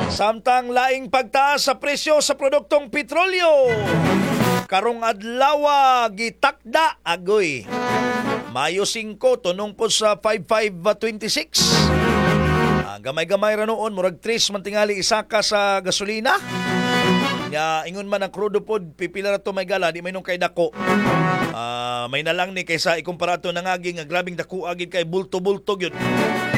Samtang laing pagtaas sa presyo sa produktong petrolyo. Karong adlaw gitakda agoy. Mayo 5 tunong po sa 5526. Gamay-gamay ra noon murag 3 man tingali isa ka sa gasolina. Nya ingon man ang crudo pod pipila ra to may gala di may nung kay dako. May nalang ni kaysa ikumpara to nangagi nga grabing dako agid kay bulto-bulto gyud.